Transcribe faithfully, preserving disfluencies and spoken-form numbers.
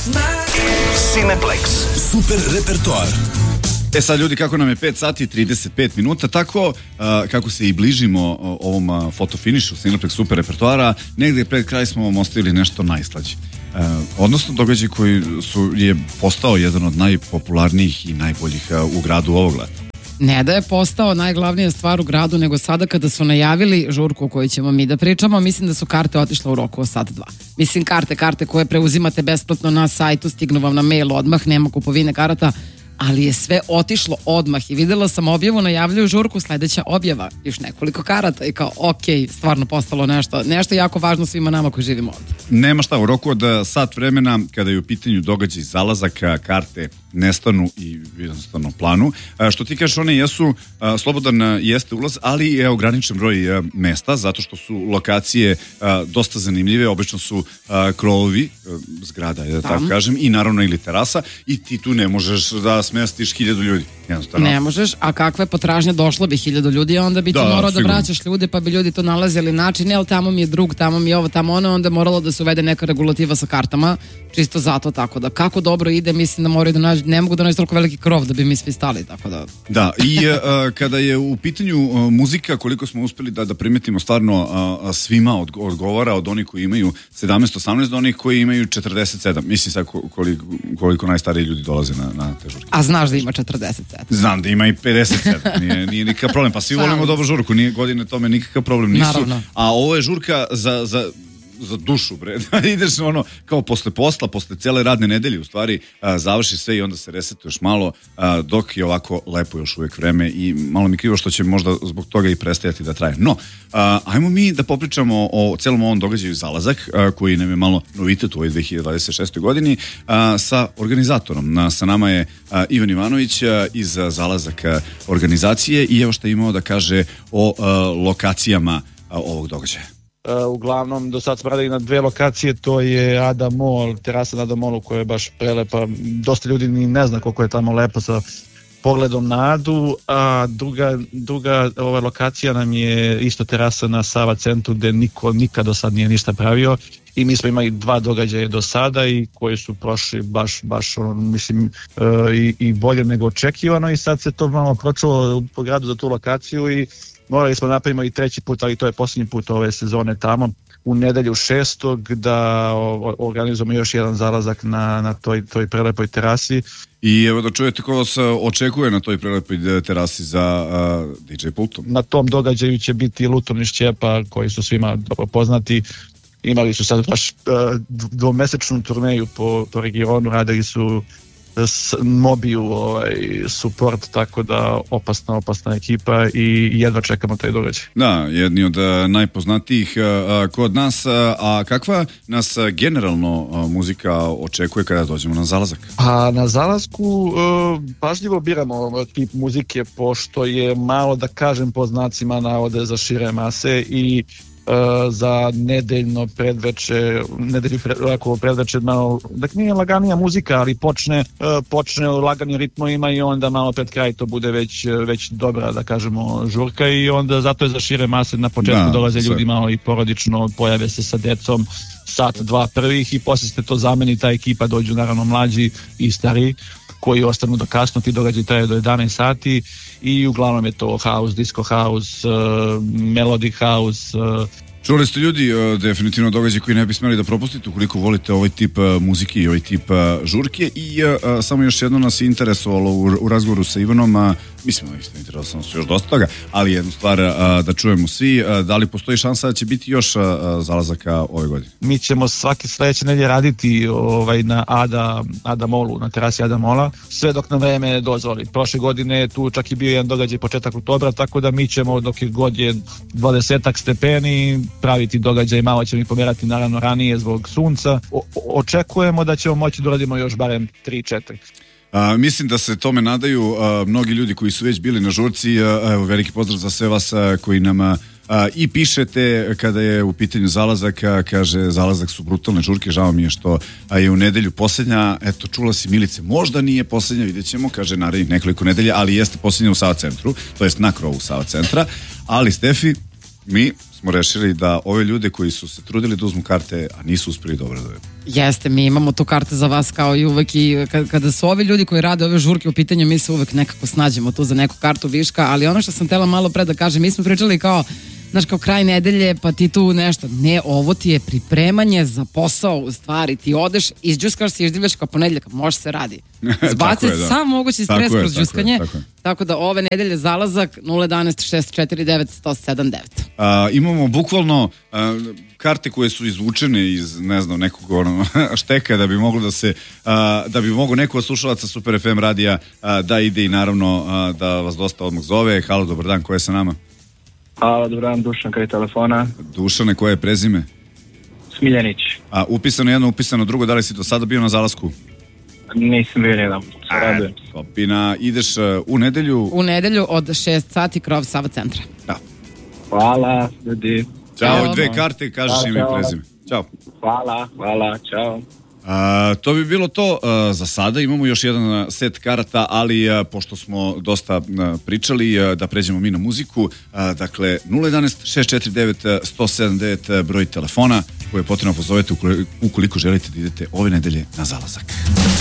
Cineplex. Super repertoar. E sad ljudi, kako nam je pet sati i trideset pet minuta, tako uh, kako se i bližimo uh, ovom uh, fotofinišu Cineplex Super repertoara, negdje pred kraj smo vam ostavili nešto najslađe. Uh, odnosno događaj koji su, je postao jedan od najpopularnijih i najboljih uh, u gradu ovog leta. Ne da je postao najglavnija stvar u gradu, nego sada kada su najavili žurku o kojoj ćemo mi da pričamo, mislim da su karte otišle u roku od sat dva. Mislim karte, karte koje preuzimate besplatno na sajtu, stignu vam na mail odmah, nema kupovine karata, ali je sve otišlo odmah i videla sam objavu, najavljuju žurku, sledeća objava, još nekoliko karata i kao ok, stvarno postalo nešto, nešto jako važno svima nama koji živimo ovdje. Nema šta, u roku od sat vremena, kada je u pitanju događaj zalazaka, karte nestanu i jednostavno planu. Što ti kažeš, one jesu, slobodan jeste ulaz, ali je ograničen broj mesta, zato što su lokacije dosta zanimljive, obično su krovovi zgrada, da tako kažem, i naravno ili terasa, i ti tu ne možeš da smestiš hiljadu ljudi. Ne možeš, a kakva je potražnja, došlo bi hiljadu ljudi, onda bi ti da, morao da vraćaš ljude, pa bi ljudi to nalazili način, jel tamo mi je drug, tamo mi je ovo, tamo ono, onda je moralo da se uvede neka regulativa sa kartama, čisto zato, tako da kako dobro ide, mislim da moraju da nađu, ne mogu da nađu toliko veliki krov da bi mi svi stali, tako da. Da, i uh, kada je u pitanju uh, muzika, koliko smo uspeli da, da primetimo, stvarno uh, svima od, odgovara, od onih koji imaju sedamnaest osamnaest do onih koji imaju četrdeset sedam, mislim sad koliko, koliko najstariji ljudi dolaze na, na te žurke. A znaš da ima četrdeset sedam? Znam da ima i pedeset sedam, nije, nije nikakav problem, pa svi volimo dobro žurku, nije godine tome nikakav problem nisu. Naravno. A ovo je žurka za, za, za dušu, bre, ideš ono, kao posle posla, posle cele radne nedelje, u stvari, a, završi sve i onda se resetuješ malo, a, dok je ovako lepo još uvijek vreme i malo mi krivo što će možda zbog toga i prestajati da traje. No, a, ajmo mi da popričamo o celom ovom događaju Zalazak, a, koji nam je malo novitet u ovoj dve hiljade dvadeset šestoj godini, a, sa organizatorom. A, sa nama je a, Ivan Ivanović a, iz Zalazak a, organizacije i evo što je imao da kaže o a, lokacijama a, ovog događaja. Uh, uglavnom, do sad smo radili na dve lokacije, to je Ada Mall, terasa na Ada Mallu koja je baš prelepa, dosta ljudi ni ne zna koliko je tamo lepo sa pogledom na Adu, a druga, druga ova lokacija nam je isto terasa na Sava centru gde niko nikad do sad nije ništa pravio i mi smo imali dva događaja do sada i koji su prošli baš, baš ono, mislim, uh, i, i bolje nego očekivano i sad se to malo pročulo po gradu za tu lokaciju i morali smo napravimo i treći put, ali to je posljednji put ove sezone tamo, u nedelju šestog da organizujemo još jedan zalazak na, na toj, toj prelepoj terasi. I evo da čujete ko vas očekuje na toj prelepoj terasi za uh, D J pultom. Na tom događaju će biti Luton i Šćepa koji su svima dobro poznati. Imali su sad baš uh, dvomesečnu turneju po, po regionu, radili su Mobiju ovaj, support, tako da opasna, opasna ekipa i jedva čekamo taj događaj. Da, jedni od uh, najpoznatijih uh, kod nas, uh, a kakva nas uh, generalno uh, muzika očekuje kada dođemo na zalazak? A na zalasku uh, pažljivo biramo tip muzike, pošto je malo, da kažem po znacima navode, za šire mase i za nedeljno predveče, nedelju pred, predveče malo, dakle nije laganija muzika, ali počne, počne lagani ritmovima i onda malo pred kraj to bude već, već dobra, da kažemo, žurka i onda zato je za šire mase na početku da, dolaze sve ljudi malo i porodično, pojave se sa decom sat, dva prvih i poslije se to zameni, ta ekipa dođu naravno mlađi i stariji koji ostanu do kasno, ti događaj traju do jedanaest sati i uglavnom je to house, disco house, uh, melodic house. Uh. Čuli ste ljudi, uh, definitivno događaj koji ne bi smeli da propustite ukoliko volite ovaj tip uh, muzike i ovaj tip uh, žurke i uh, samo još jedno nas je interesovalo u, u razgovoru sa Ivanom, uh, mislim da isto interesovalo se još dosta toga, ali jednu stvar uh, da čujemo svi, uh, da li postoji šansa da će biti još uh, zalazaka ove godine? Mi ćemo svake sledeće nedelje raditi ovaj, na Ada, Ada Mallu, na terasi Ada Malla, sve dok nam vreme dozvoli. Prošle godine tu čak i bio jedan događaj početak oktobra, tako da mi ćemo dok je god je dvadesetak stepeni praviti događaj, malo ćemo i pomerati naravno ranije zbog sunca. O, očekujemo da ćemo moći da uradimo još barem tri četiri. A, mislim da se tome nadaju a, mnogi ljudi koji su već bili na žurci. A, evo, veliki pozdrav za sve vas a, koji nam a, i pišete kada je u pitanju zalazak, a, kaže zalazak su brutalne žurke, žao mi je što a, je u nedelju posljednja, eto čula si Milice, možda nije posljednja, vidjet ćemo, kaže narednih nekoliko nedelja, ali jeste posljednja u Sava centru, to jest na krovu Sava centra, ali Stefi, mi smo rešili da ove ljude koji su se trudili da uzmu karte, a nisu uspeli da obraduju. Jeste, mi imamo tu karte za vas kao i uvek i kada su ovi ljudi koji rade ove žurke u pitanju, mi se uvek nekako snađemo tu za neku kartu viška, ali ono što sam tela malo pre da kažem, mi smo pričali kao, znaš, kao kraj nedelje, pa ti tu nešto. Ne, ovo ti je pripremanje za posao, u stvari. Ti odeš, izđuskaš se, izdivljaš kao ponedeljaka, može se radi. Zbaci da. Sam mogući stres kroz džuskanje. Tako, tako da ove nedelje zalazak nula jedanaest šest četiri devet sto sedam devet. A, imamo bukvalno a, karte koje su izvučene iz, ne znam, nekog ono, šteka da bi moglo da se, a, da bi moglo neko od slušalaca Super F M radija a, da ide i naravno a, da vas dosta odmah zove. Halo, dobar dan, ko je sa nama? Halo, dobar dan, Dušan, kaj telefona? Dušane, koje je prezime? Smiljanić. A upisano jedno, upisano drugo, da li si do sada bio na zalasku? Nisam bio nijedan, se radujem. Pina, ideš uh, u nedelju? U nedelju od šest sati, krov Sava centra. Da. Hvala, ljudi. Ćao, Ćao. Dve karte, kažeš ime i prezime. Ćao. Hvala, hvala, čao. A, to bi bilo to a, za sada. Imamo još jedan set karata, ali a, pošto smo dosta a, pričali, a, da pređemo mi na muziku. A, dakle, nula jedanaest šest četiri devet sto sedam devet broj telefona koje je potrebno pozovete ukoliko želite da idete ove nedelje na zalazak.